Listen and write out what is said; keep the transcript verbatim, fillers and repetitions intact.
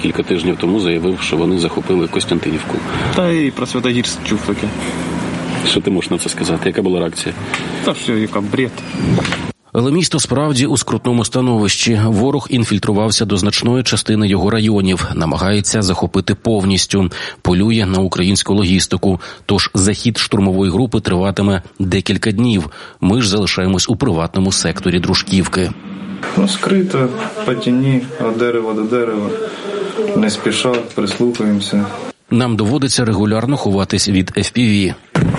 кілька тижнів тому заявив, що вони захопили Костянтинівку. Та і про Святогірськ чув таке. Що ти можеш на це сказати? Яка була реакція? Та все, яка бред. Але місто справді у скрутному становищі. Ворог інфільтрувався до значної частини його районів, намагається захопити повністю, полює на українську логістику. Тож захід штурмової групи триватиме декілька днів. Ми ж залишаємось у приватному секторі Дружківки. Ну, скрито, по тіні, від дерева до дерева, не спіша, прислухаємося. Нам доводиться регулярно ховатись від еф пі ві.